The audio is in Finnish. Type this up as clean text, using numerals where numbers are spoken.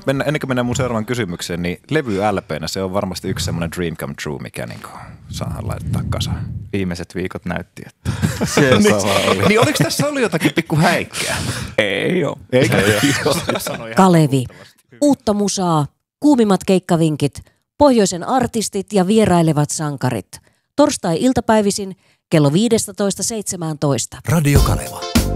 ennen kuin mennään mun seuraavan kysymykseen, niin levy LP:nä se on varmasti yksi semmoinen dream come true, mikä niinku saadaan laittaa kasaan. Viimeiset viikot näytti, että se oli. Niin oliko tässä ollut jotakin pikku häikkää? Ei oo. Eikä Kalevi. Uutta musaa, kuumimmat keikkavinkit, pohjoisen artistit ja vierailevat sankarit. Torstai-iltapäivisin kello 15.17. Radio Kaleva.